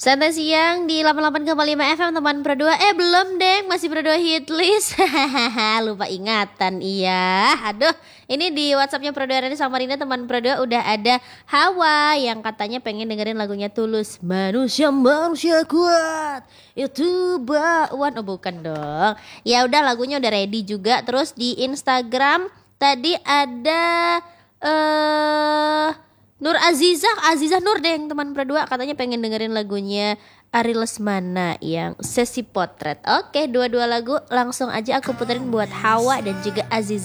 Santai siang di 88,5 FM teman Pro 2. Belum deng, masih Pro 2 hit list. Lupa ingatan, iya. Aduh, ini di WhatsAppnya Pro 2 Rani Samarinda teman Pro 2 udah ada Hawa yang katanya pengen dengerin lagunya Tulus. Manusia kuat, itu bakwan. Oh bukan dong. Ya udah, lagunya udah ready juga. Terus di Instagram tadi ada Nur Azizah Nur deh yang teman berdua katanya pengen dengerin lagunya Ari Lesmana yang Sesi Potret. Oke, dua-dua lagu langsung aja aku puterin buat Hawa dan juga Azizah.